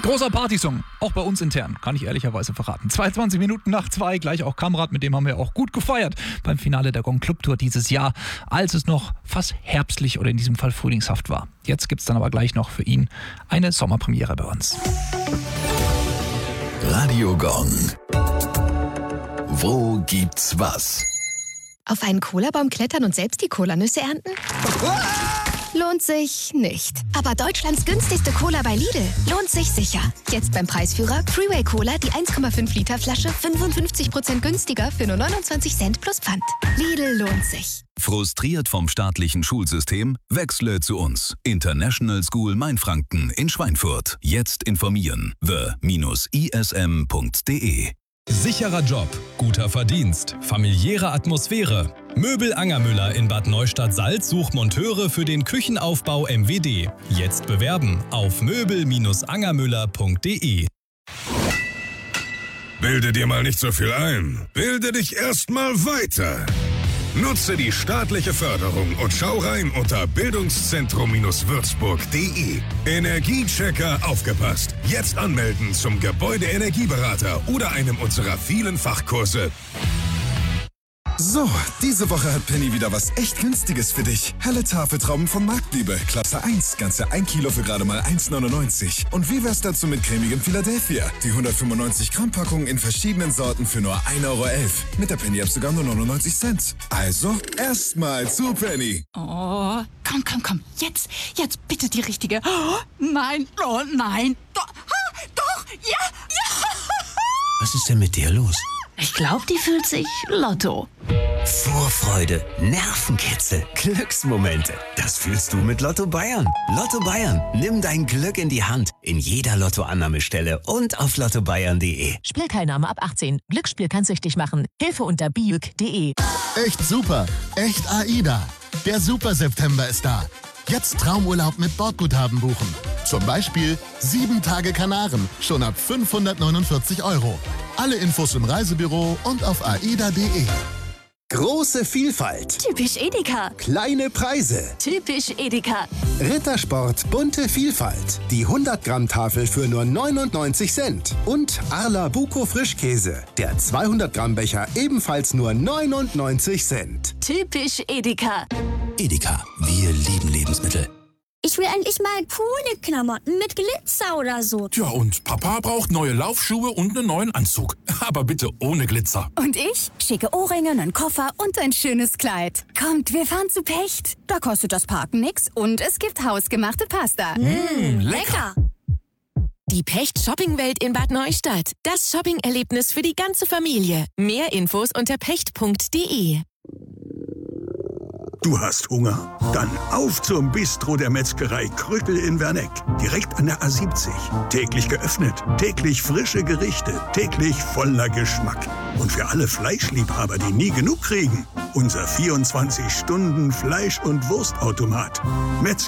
Großer Partysong, auch bei uns intern, kann ich ehrlicherweise verraten. 22 Minuten nach 2, gleich auch Kamrat, mit dem haben wir auch gut gefeiert beim Finale der Gong Club Tour dieses Jahr, als es noch fast herbstlich oder in diesem Fall frühlingshaft war. Jetzt gibt's dann aber gleich noch für ihn eine Sommerpremiere bei uns. Radio Gong. Wo gibt's was? Auf einen Colabaum klettern und selbst die Colanüsse ernten? Lohnt sich nicht. Aber Deutschlands günstigste Cola bei Lidl lohnt sich sicher. Jetzt beim Preisführer Freeway Cola, die 1,5 Liter Flasche 55% günstiger für nur 29 Cent plus Pfand. Lidl lohnt sich. Frustriert vom staatlichen Schulsystem? Wechsle zu uns. International School Mainfranken in Schweinfurt. Jetzt informieren. the-ism.de. Sicherer Job, guter Verdienst, familiäre Atmosphäre. Möbel Angermüller in Bad Neustadt-Salz sucht Monteure für den Küchenaufbau MWD. Jetzt bewerben auf möbel-angermüller.de. Bilde dir mal nicht so viel ein. Bilde dich erst mal weiter. Nutze die staatliche Förderung und schau rein unter bildungszentrum-würzburg.de. Energiechecker aufgepasst. Jetzt anmelden zum Gebäudeenergieberater oder einem unserer vielen Fachkurse. So, diese Woche hat Penny wieder was echt Günstiges für dich. Helle Tafeltrauben von Marktliebe, Klasse 1, ganze 1 Kilo für gerade mal 1,99. Und wie wär's dazu mit cremigem Philadelphia? Die 195 Gramm Packung in verschiedenen Sorten für nur 1,11 Euro. Mit der Penny-App sogar nur 99 Cent. Also, erstmal zu Penny. Oh, komm. Jetzt bitte die richtige. Oh, nein, doch, ja. Was ist denn mit dir los? Ich glaube, die fühlt sich Lotto. Vorfreude, Nervenkitzel, Glücksmomente. Das fühlst du mit Lotto Bayern. Lotto Bayern, nimm dein Glück in die Hand. In jeder Lottoannahmestelle und auf lottobayern.de. Spielteilnahme ab 18. Glücksspiel kann süchtig machen. Hilfe unter biuk.de. Echt super. Echt AIDA. Der Super September ist da. Jetzt Traumurlaub mit Bordguthaben buchen. Zum Beispiel 7 Tage Kanaren, schon ab 549 €. Alle Infos im Reisebüro und auf aida.de. Große Vielfalt. Typisch Edeka. Kleine Preise. Typisch Edeka. Rittersport bunte Vielfalt. Die 100-Gramm-Tafel für nur 99 Cent. Und Arla Buko Frischkäse. Der 200-Gramm-Becher ebenfalls nur 99 Cent. Typisch Edeka. Edeka, wir lieben Lebensmittel. Ich will endlich mal coole Klamotten mit Glitzer oder so. Tja, und Papa braucht neue Laufschuhe und einen neuen Anzug. Aber bitte ohne Glitzer. Und ich? Schicke Ohrringe, einen Koffer und ein schönes Kleid. Kommt, wir fahren zu Pecht. Da kostet das Parken nix und es gibt hausgemachte Pasta. Lecker! Die Pecht Shoppingwelt in Bad Neustadt. Das Shopping-Erlebnis für die ganze Familie. Mehr Infos unter pecht.de. Du hast Hunger? Dann auf zum Bistro der Metzgerei Krüttel in Werneck. Direkt an der A70. Täglich geöffnet, täglich frische Gerichte, täglich voller Geschmack. Und für alle Fleischliebhaber, die nie genug kriegen, unser 24-Stunden-Fleisch- und Wurstautomat. Metzger